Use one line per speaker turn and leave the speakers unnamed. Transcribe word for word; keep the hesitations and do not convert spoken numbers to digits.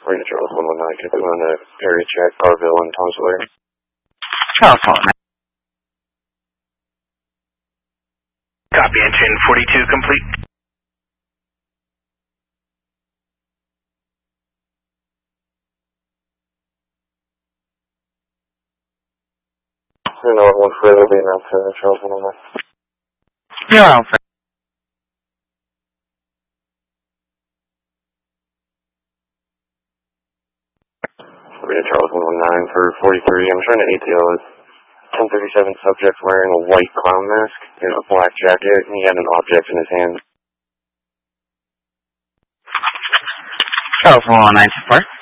Marina Charles one one nine, can you on the area check, Carville and Thomas Sawyer?
Charles one one nine.
Copy, engine forty-two complete.
You know, one further being out to Charles one one nine.
You're Alpha.
Marina Charles one one nine for forty-three. I'm trying to A T O this ten thirty-seven subject wearing a white clown mask and a black jacket, and he had an object in his hand.
Charles one one nine support.